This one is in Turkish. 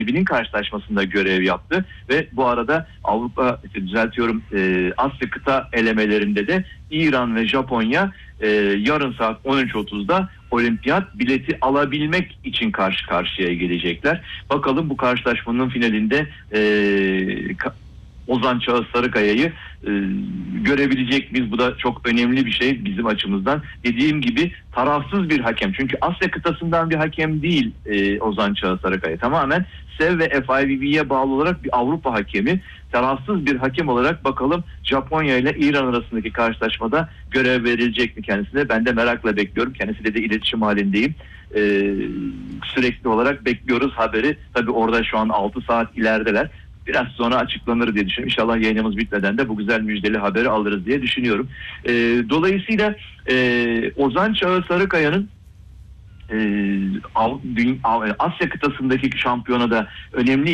rakibinin karşılaşmasında görev yaptı ve bu arada Asya kıta elemelerinde de İran ve Japonya yarın saat 13.30'da olimpiyat bileti alabilmek için karşı karşıya gelecekler. Bakalım bu karşılaşmanın finalinde Ozan Çağız Sarıkaya'yı görebilecek miyiz? Bu da çok önemli bir şey bizim açımızdan. Dediğim gibi tarafsız bir hakem. Çünkü Asya kıtasından bir hakem değil Ozan Çağız Sarıkaya. Tamamen SEV ve FIVB'ye bağlı olarak bir Avrupa hakemi. Tarafsız bir hakem olarak bakalım Japonya ile İran arasındaki karşılaşmada görev verilecek mi kendisine? Ben de merakla bekliyorum. Kendisiyle de iletişim halindeyim. Sürekli olarak bekliyoruz haberi. Tabii orada şu an 6 saat ilerideler. Biraz sonra açıklanır diye düşünüyorum. İnşallah yayınımız bitmeden de bu güzel müjdeli haberi alırız diye düşünüyorum. Dolayısıyla Ozan Çağız Sarıkaya'nın Asya kıtasındaki şampiyonada önemli